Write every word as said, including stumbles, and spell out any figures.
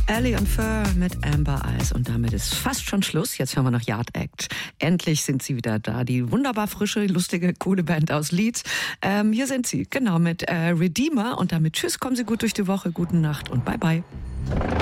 Ellie und Fur mit Amber Eyes. Und damit ist fast schon Schluss. Jetzt hören wir noch Yard Act. Endlich sind sie wieder da. Die wunderbar frische, lustige, coole Band aus Leeds. Ähm, hier sind sie, genau, mit äh, Redeemer. Und damit tschüss, kommen Sie gut durch die Woche, gute Nacht und bye bye.